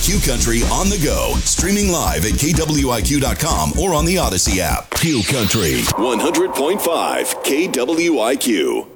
Q Country on the go, streaming live at KWIQ.com or on the Odyssey app. Q Country 100.5 KWIQ.